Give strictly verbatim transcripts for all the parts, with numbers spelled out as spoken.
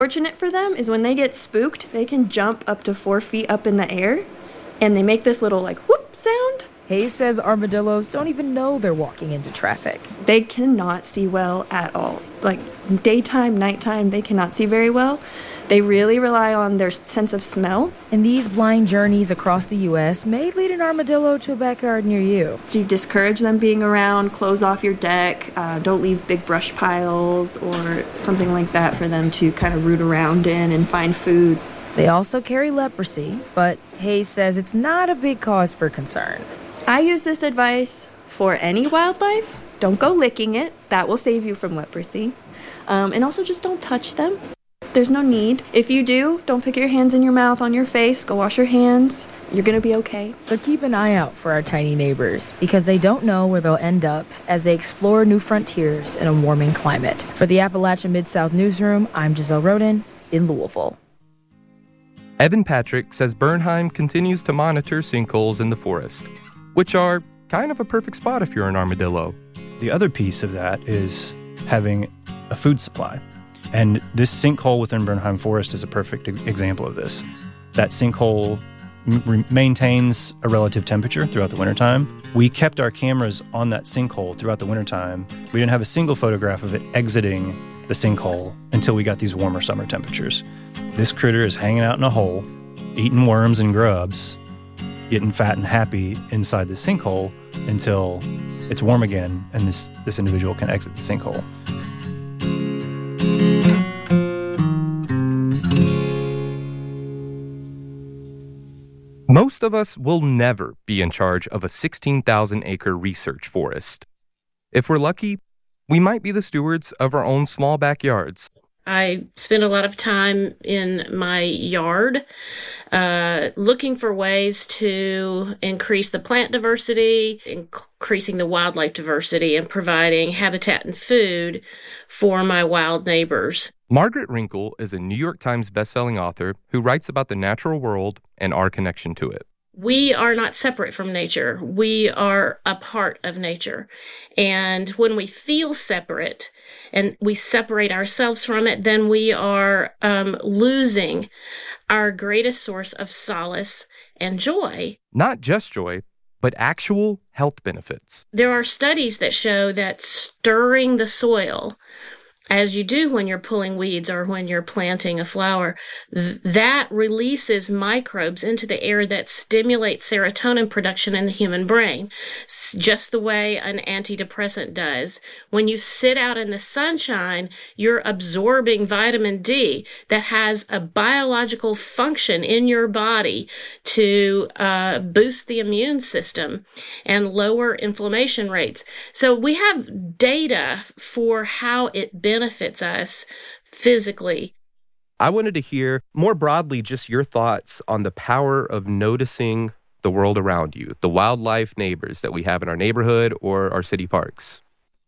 Fortunate for them is when they get spooked, they can jump up to four feet up in the air, and they make this little, like, whoop sound. Hayes says armadillos don't even know they're walking into traffic. They cannot see well at all. Like, daytime, nighttime, they cannot see very well. They really rely on their sense of smell. And these blind journeys across the U S may lead an armadillo to a backyard near you. You discourage them being around, close off your deck, uh, don't leave big brush piles or something like that for them to kind of root around in and find food. They also carry leprosy, but Hayes says it's not a big cause for concern. I use this advice for any wildlife. Don't go licking it. That will save you from leprosy. Um, and also just don't touch them. There's no need. If you do, don't put your hands in your mouth, on your face. Go wash your hands. You're going to be okay. So keep an eye out for our tiny neighbors, because they don't know where they'll end up as they explore new frontiers in a warming climate. For the Appalachian Mid-South Newsroom, I'm Giselle Roden in Louisville. Evan Patrick says Bernheim continues to monitor sinkholes in the forest, which are kind of a perfect spot if you're an armadillo. The other piece of that is having a food supply. And this sinkhole within Bernheim Forest is a perfect example of this. That sinkhole m- maintains a relative temperature throughout the wintertime. We kept our cameras on that sinkhole throughout the wintertime. We didn't have a single photograph of it exiting the sinkhole until we got these warmer summer temperatures. This critter is hanging out in a hole, eating worms and grubs, getting fat and happy inside the sinkhole until it's warm again and this, this individual can exit the sinkhole. Most of us will never be in charge of a sixteen thousand acre research forest. If we're lucky, we might be the stewards of our own small backyards. I spend a lot of time in my yard uh, looking for ways to increase the plant diversity, increasing the wildlife diversity, and providing habitat and food for my wild neighbors. Margaret Rinkle is a New York Times bestselling author who writes about the natural world and our connection to it. We are not separate from nature. We are a part of nature. And when we feel separate and we separate ourselves from it, then we are um, losing our greatest source of solace and joy. Not just joy, but actual health benefits. There are studies that show that stirring the soil, as you do when you're pulling weeds or when you're planting a flower, th- that releases microbes into the air that stimulate serotonin production in the human brain, S- just the way an antidepressant does. When you sit out in the sunshine, you're absorbing vitamin D that has a biological function in your body to uh, boost the immune system and lower inflammation rates. So we have data for how it benefits benefits us physically. I wanted to hear more broadly just your thoughts on the power of noticing the world around you, the wildlife neighbors that we have in our neighborhood or our city parks.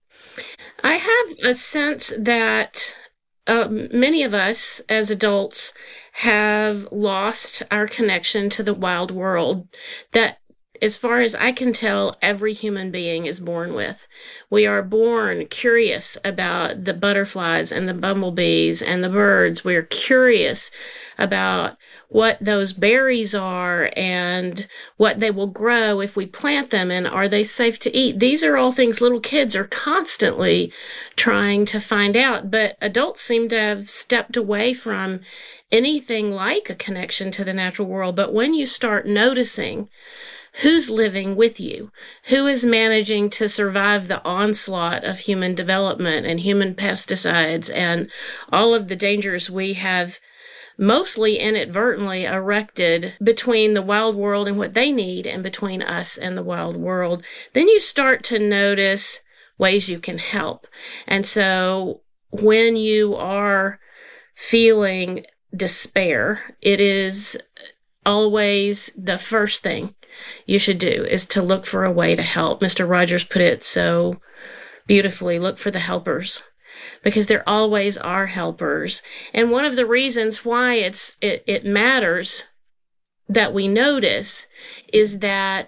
I have a sense that uh, many of us as adults have lost our connection to the wild world that, as far as I can tell, every human being is born with. We are born curious about the butterflies and the bumblebees and the birds. We're curious about what those berries are and what they will grow if we plant them, and are they safe to eat? These are all things little kids are constantly trying to find out, but adults seem to have stepped away from anything like a connection to the natural world. But when you start noticing who's living with you, who is managing to survive the onslaught of human development and human pesticides and all of the dangers we have mostly inadvertently erected between the wild world and what they need and between us and the wild world, then you start to notice ways you can help. And so when you are feeling despair, it is always the first thing you should do is to look for a way to help. Mister Rogers put it so beautifully, look for the helpers, because there always are helpers. And one of the reasons why it's it, it matters that we notice is that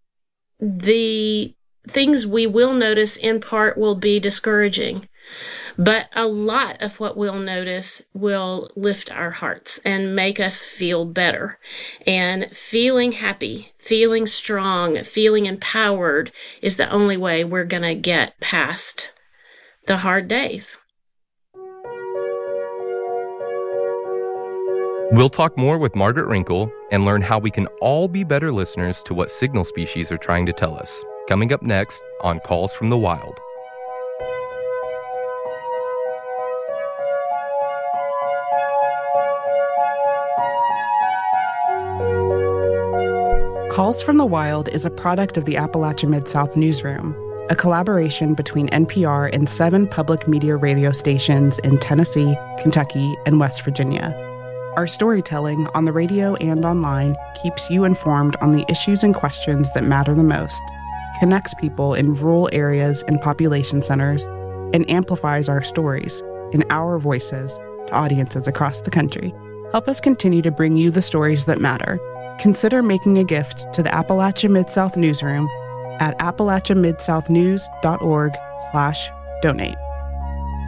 the things we will notice in part will be discouraging. But a lot of what we'll notice will lift our hearts and make us feel better. And feeling happy, feeling strong, feeling empowered is the only way we're going to get past the hard days. We'll talk more with Margaret Wrinkle and learn how we can all be better listeners to what signal species are trying to tell us. Coming up next on Calls from the Wild. Calls from the Wild is a product of the Appalachia Mid-South Newsroom, a collaboration between N P R and seven public media radio stations in Tennessee, Kentucky, and West Virginia. Our storytelling on the radio and online keeps you informed on the issues and questions that matter the most, connects people in rural areas and population centers, and amplifies our stories in our voices to audiences across the country. Help us continue to bring you the stories that matter. Consider making a gift to the Appalachia Mid-South Newsroom at appalachia mid south news dot org slash donate.